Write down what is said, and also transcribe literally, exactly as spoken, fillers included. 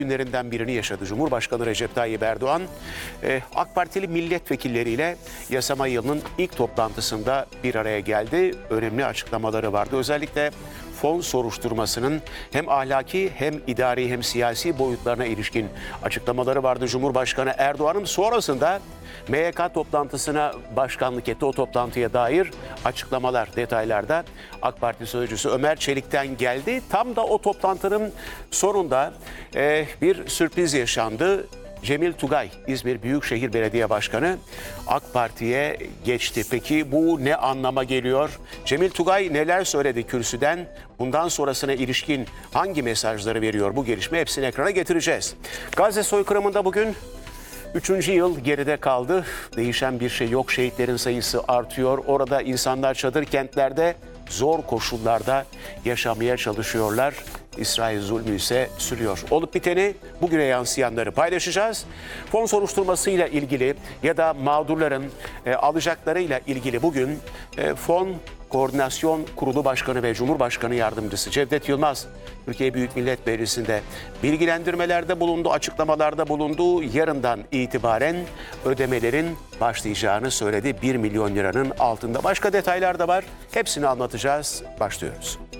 günlerinden birini yaşadı. Cumhurbaşkanı Recep Tayyip Erdoğan, e, AK Partili milletvekilleriyle yasama yılının ilk toplantısında bir araya geldi. Önemli açıklamaları vardı. Özellikle fon soruşturmasının hem ahlaki hem idari hem siyasi boyutlarına ilişkin açıklamaları vardı Cumhurbaşkanı Erdoğan'ın. Sonrasında M Y K toplantısına başkanlık etti. O toplantıya dair açıklamalar detaylarda AK Parti sözcüsü Ömer Çelik'ten geldi. Tam da o toplantının sonunda e, bir sürpriz yaşandı. Cemil Tugay, İzmir Büyükşehir Belediye Başkanı AK Parti'ye geçti. Peki bu ne anlama geliyor? Cemil Tugay neler söyledi kürsüden? Bundan sonrasına ilişkin hangi mesajları veriyor bu gelişme? Hepsini ekrana getireceğiz. Gazze soykırımında bugün üçüncü yıl geride kaldı. Değişen bir şey yok. Şehitlerin sayısı artıyor. Orada insanlar çadır kentlerde zor koşullarda yaşamaya çalışıyorlar. İsrail zulmü ise sürüyor. Olup biteni, bugüne yansıyanları paylaşacağız. Fon soruşturmasıyla ilgili ya da mağdurların e, alacaklarıyla ilgili bugün e, Fon Koordinasyon Kurulu Başkanı ve Cumhurbaşkanı Yardımcısı Cevdet Yılmaz, Türkiye Büyük Millet Meclisi'nde bilgilendirmelerde bulundu, açıklamalarda bulundu. Yarından itibaren ödemelerin başlayacağını söyledi. bir milyon liranın altında. Başka detaylar da var. Hepsini anlatacağız. Başlıyoruz.